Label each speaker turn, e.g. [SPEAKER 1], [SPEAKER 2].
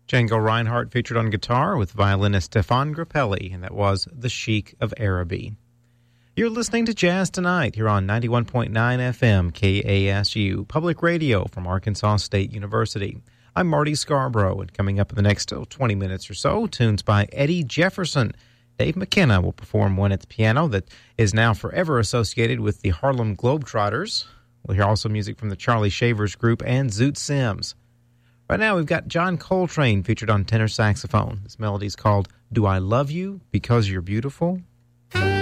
[SPEAKER 1] Django Reinhardt featured on guitar with violinist Stefan Grappelli, and that was The Sheik of Araby. You're listening to Jazz Tonight here on 91.9 FM KASU, public radio from Arkansas State University. I'm Marty Scarborough, and coming up in the next 20 minutes or so, tunes by Eddie Jefferson. Dave McKenna will perform one at the piano that is now forever associated with the Harlem Globetrotters. We'll hear also music from the Charlie Shavers Group and Zoot Sims. Right now, we've got John Coltrane featured on tenor saxophone. This melody is called Do I Love You Because You're Beautiful?